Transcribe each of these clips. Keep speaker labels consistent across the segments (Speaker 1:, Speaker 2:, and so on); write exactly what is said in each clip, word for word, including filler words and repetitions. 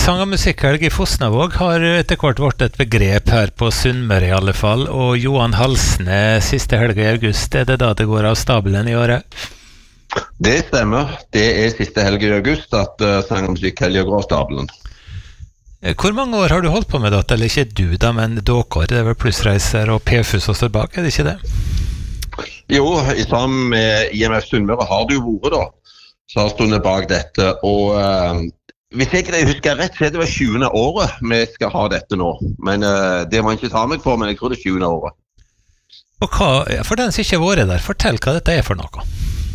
Speaker 1: Sang- og musikkhelg i Fosnavåg har etter hvert vært et begrep her på Sunnmøre i alle fall, og Johan Halsne siste helg i august, er det da det går av stabelen i året?
Speaker 2: Det stemmer. Det er siste helg i august at uh, sang- og musikkhelg går av stabelen.
Speaker 1: Hvor mange år har du holdt på med dette? Eller ikke du da, men dere, det er vel Plussreiser og P F U som står bak, er det ikke det?
Speaker 2: Jo, i sammen med I M F Sunnmøre har du vært da, så har stått bak dette, og uh, hvis jeg ikke husker rett, så er det var tjuende året vi skal ha dette nå. Men uh, det må jeg ikke ta meg på, men jeg tror det er tjuende året.
Speaker 1: Og hva, for den som ikke har vært der, fortell hva dette er for noe.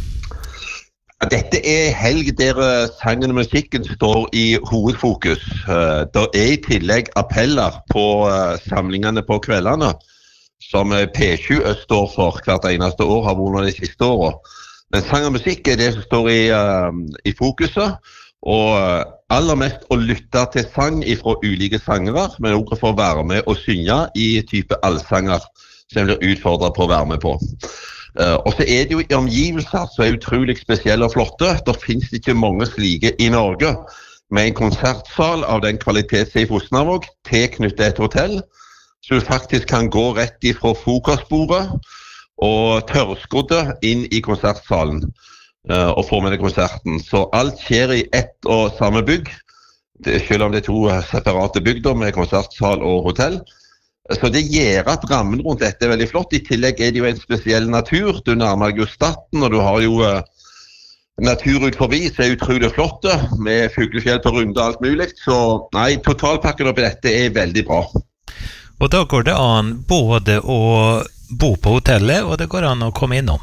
Speaker 2: Dette er helg der sangen og musikken står i hovedfokus. Uh, det er i tillegg appeller på uh, samlingene på kveldene, som P tjue står for hvert eneste år, har vært de siste årene. Men sang og musikk er det som står i, uh, i fokuset, og aller mest å lytte til sang fra ulike sangere, men også for å være med og synge i type allsanger som jeg blir utfordret på å være med på. Uh, og så er det jo omgivelser som er utrolig spesielle og flotte. Det finnes ikke mange slike i Norge, med en konsertsal av den kvalitet som er i Fosnavåg, tilknyttet et hotell, så du faktisk kan gå rett ifra frokostbordet og tørrskodde inn i konsertsalen. Uh, og få med deg konserten. Så alt skjer i ett og samme bygg, det, selv om det er to separate bygder med konsertsal og hotell. Så det gjør at rammen rundt dette er veldig flott. I tillegg er det jo en spesiell natur. Du nærmer deg jo Staten, og du har jo uh, natur ut forbi, så er utrolig flotte, med fuglefjell på runde og alt mulig. Så nei, totalpakken oppi dette er veldig bra.
Speaker 1: Og da går det an både å bo på hotellet, og det går an å komme innom.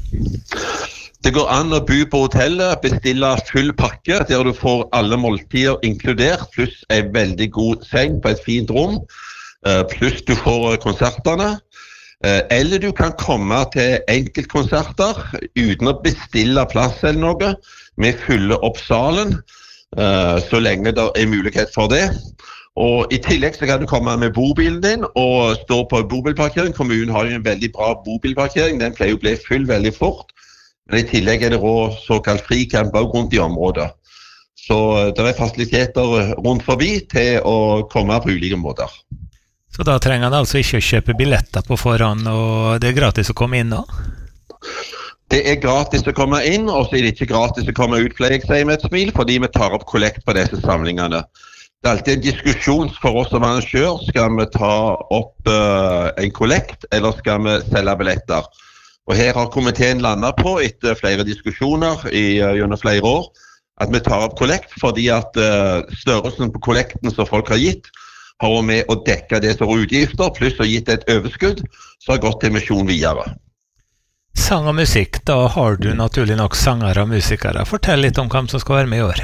Speaker 2: Det går an å bo på hotellet, bestille full pakke, der du får alle måltider inkludert, pluss en veldig god seng på et fint rom, pluss du får konsertene. Eller du kan komme til enkeltkonserter uten å bestille plass eller noe. Vi fyller opp salen, så lenge det er mulighet for det. Og i tillegg så kan du komme med bobilen din og stå på bobilparkering. Kommunen har jo en veldig bra bobilparkering, den pleier å bli full veldig fort. Men i tillegg er det råd såkalt fricamp rundt i området. Så det er fasiliteter rundt forbi til å komme på ulike måter.
Speaker 1: Så da trenger han altså ikke å kjøpe billetter på forhånd, og det er gratis å komme inn da?
Speaker 2: Det er gratis å komme inn, og så er det ikke gratis å komme ut, pleier jeg sier med et smil, fordi vi tar opp kollekt på disse samlingene. Det er alltid en diskusjon for oss som arrangør. Skal vi ta opp uh, en kollekt, eller skal vi selge billetter? Og her har komiteen landet på, etter flere diskusjoner i, uh, gjennom flere år, at vi tar opp kollekt, fordi at uh, størrelsen på kollekten som folk har gitt, har vært med å dekke det som er utgifter, pluss å gitt et overskudd, så har gått til misjon videre.
Speaker 1: Sang og musikk, da har du naturlig nok sangere og musikere. Fortell litt om hvem som skal være med i år.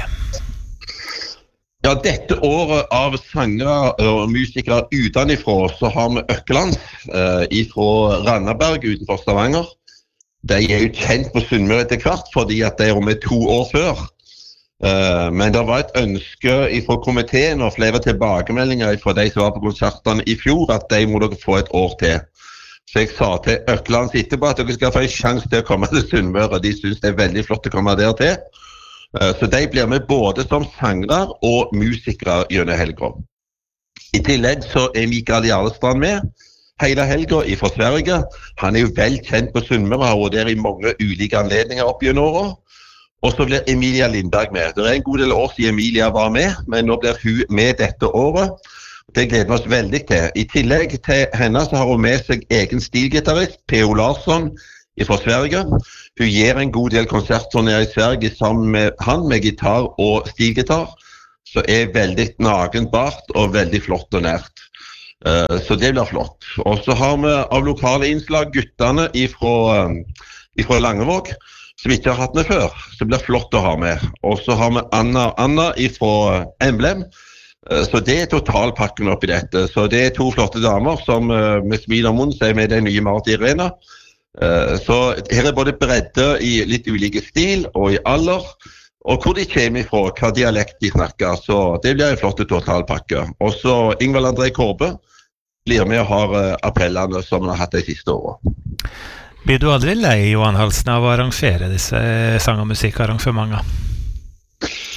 Speaker 2: Ja, dette året av sangere og musikere utenifra, så har vi Økkeland eh, fra Randaberg utenfor Stavanger. De er jo kjent på Sunnmøre etter hvert, fordi at de er med to år før. Eh, men det var et ønske fra komiteen og flere tilbakemeldinger fra de som var på konsertene i fjor, at de må dere få et år til. Så jeg sa til Økkeland etterpå at dere skal få en sjanse til å komme til Sunnmøre. De synes det er veldig flott å komme der til. Så de blir med både som sangere og musikere gjennom helga. I tillegg så er Mikael Jarlestrand med hele helga fra Sverige. Han er jo vel kjent på Sunnmøre, har vært der i mange ulike anledninger opp gjennom året. Og så blir Emilia Lindberg med. Det er en god del år siden Emilia var med, men nå blir hun med dette året. Det gleder vi oss veldig til. I tillegg til henne så har hun med seg egen stilgitarist, P O Larsson, fra Sverige. Hun gir en god del konserter nede i Sverige sammen med han med gitar og stilgitar, så er veldig nagenbart og veldig flott og nært. Uh, så det blir flott. Og så har vi av lokale innslag guttene ifra, ifra Langevåg, som vi ikke har hatt med før, så det blir flott å ha med. Og så har vi Anna Anna ifra Emblem, uh, så det er totalpakken oppi dette. Så det er to flotte damer som uh, med smil og munn er med den nye Marti Irena. Uh, så her er både bredde i litt ulike stil og i alder, og hvor de kommer ifra, hva dialekt de snakker, så det blir en flott totalpakke. Og så Ingvald André Korbe blir med og har uh, appellene som han har hatt de siste årene.
Speaker 1: Blir du aldri lei, Johan Halsne, av å arrangere disse sang- og musikkarrangementer?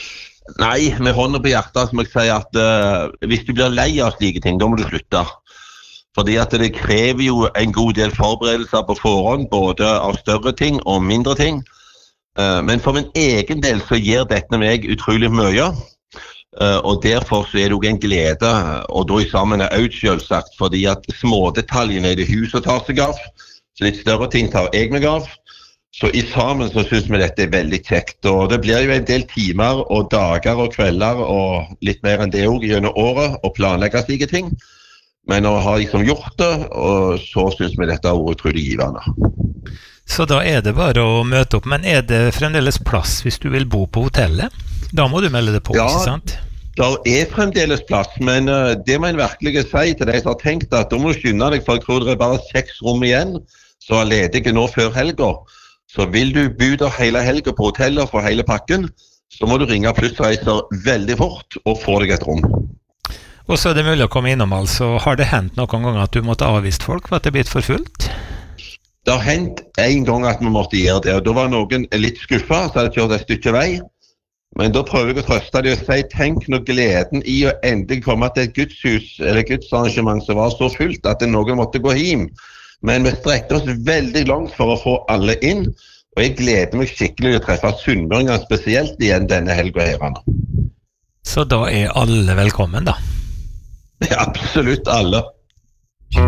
Speaker 2: Nei, med hånden på hjertet så må jeg si at uh, hvis du blir lei av slike ting, da må du slutte. Fordi at det krever jo en god del forberedelser på forhånd, både av større ting og mindre ting. Uh, men for min egen del så gir dette meg utrolig mye. Uh, og derfor så er det jo en glede, og da i sammen er ut selvsagt, fordi at smådetaljene i det huset tar seg av, så litt større ting tar jeg meg av. Så i sammen så synes vi dette er veldig kjekt, og det blir jo en del timer og dager og kvelder og litt mer enn det også gjennom året å planlegge slike ting. Men å ha liksom gjort det, og så synes vi dette er utrolig givende.
Speaker 1: Så da er det bare å møte opp, men er det fremdeles plass hvis du vil bo på hotellet? Da må du melde det på,
Speaker 2: ja,
Speaker 1: ikke sant?
Speaker 2: Ja, det er fremdeles plass, men uh, det må en virkelig si til deg som har tenkt at da må du skynde deg, for jeg tror det er bare seks rom igjen, så er ledige nå før helga. Så vil du bo der hele helga på hotellet for hele pakken, så må du ringe Plussreiser veldig fort og få deg et rom.
Speaker 1: Og så er det mulig å komme innom, altså. Har det hendt noen ganger at du måtte avvist folk for at det er blitt for fullt?
Speaker 2: Det har hendt en gang at vi måtte gjøre det, og da var noen litt skuffet, så hadde jeg kjørt et stykke vei. Men da prøver jeg å trøste dem og si, tenk når gleden i å endelig komme til et gudshus eller gudsarrangement som var så fullt at noen måtte gå hjem. Men vi strekte oss veldig langt for å få alle inn, og jeg gleder meg skikkelig til å treffe sunnmøringer spesielt igjen denne helga her.
Speaker 1: Så da er alle velkommen, da?
Speaker 2: Ja, absolutt alle.